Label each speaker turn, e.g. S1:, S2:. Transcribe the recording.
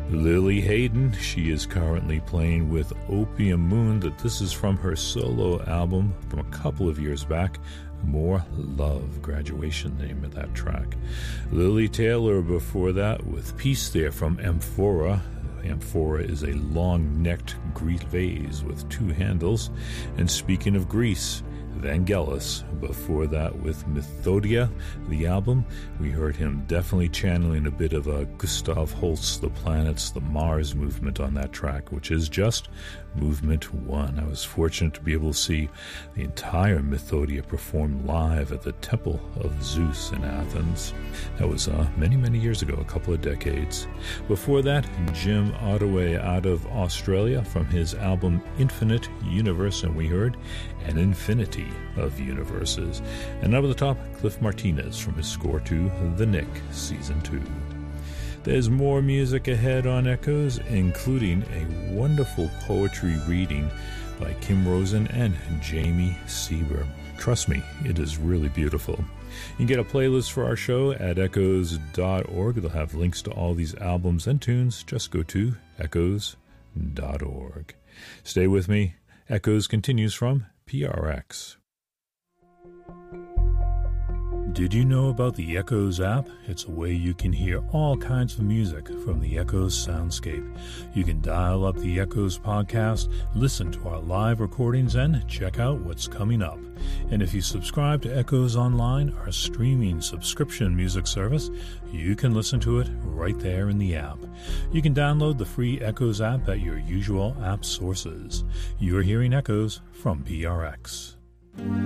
S1: Lily Hayden, she is currently playing with Opium Moon. This is from her solo album from a couple of years back, More Love, Graduation, name of that track. Lily Taylor before that with Peace there from Amphora. Amphora is a long-necked Greek vase with two handles. And speaking of Greece, Vangelis before that with Methodia, the album. We heard him definitely channeling a bit of a Gustav Holst, The Planets, the Mars movement on that track, which is just Movement 1. I was fortunate to be able to see the entire Methodia perform live at the Temple of Zeus in Athens. That was many, many years ago, a couple of decades. Before that, Jim Ottaway out of Australia from his album Infinite Universe, and we heard An Infinity of Universes. And over the top, Cliff Martinez from his score to The Knick, Season 2. There's more music ahead on Echoes, including a wonderful poetry reading by Kim Rosen and Jamie Sieber. Trust me, it is really beautiful. You can get a playlist for our show at echoes.org. They'll have links to all these albums and tunes. Just go to echoes.org. Stay with me. Echoes continues from PRX. Did you know about the Echoes app? It's a way you can hear all kinds of music from the Echoes soundscape. You can dial up the Echoes podcast, listen to our live recordings, and check out what's coming up. And if you subscribe to Echoes Online, our streaming subscription music service, you can listen to it right there in the app. You can download the free Echoes app at your usual app sources. You're hearing Echoes from PRX.